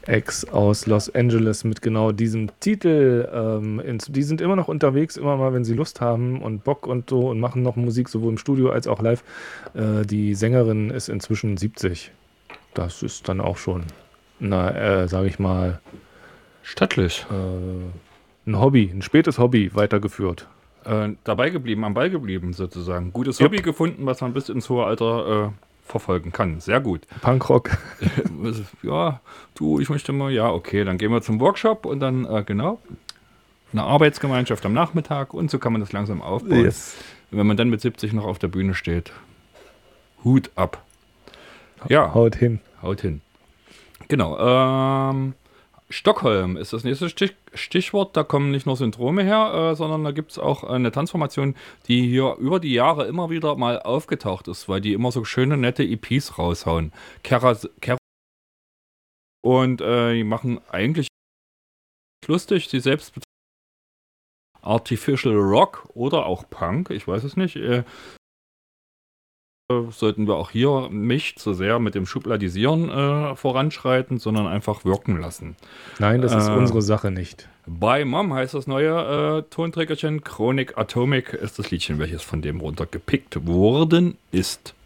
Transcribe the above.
Ex aus Los Angeles mit genau diesem Titel. Die sind immer noch unterwegs, immer mal, wenn sie Lust haben und Bock und so und machen noch Musik, sowohl im Studio als auch live. Die Sängerin ist inzwischen 70. Das ist dann auch schon, sage ich mal, Stattlich. ein Hobby, ein spätes Hobby weitergeführt. Dabei geblieben, am Ball geblieben sozusagen. Gutes Jupp. Hobby gefunden, was man bis ins hohe Alter verfolgen kann. Sehr gut. Punkrock. Ja, ich möchte mal, ja, okay, dann gehen wir zum Workshop und dann, genau, eine Arbeitsgemeinschaft am Nachmittag und so kann man das langsam aufbauen. Yes. Wenn man dann mit 70 noch auf der Bühne steht, Hut ab. Ja, Haut hin. haut hin. Genau, Stockholm ist das nächste Stichwort. Da kommen nicht nur Syndrome her, sondern da gibt es auch eine Tanzformation, die hier über die Jahre immer wieder mal aufgetaucht ist, weil die immer so schöne, nette EPs raushauen. Und die machen eigentlich lustig, sie selbst Artificial Rock oder auch Punk, ich weiß es nicht. Sollten wir auch hier nicht so sehr mit dem Schubladisieren voranschreiten, sondern einfach wirken lassen. Nein, das ist unsere Sache nicht. By Mom heißt das neue Tonträgerchen. Chronic Atomic ist das Liedchen, welches von dem runtergepickt worden ist.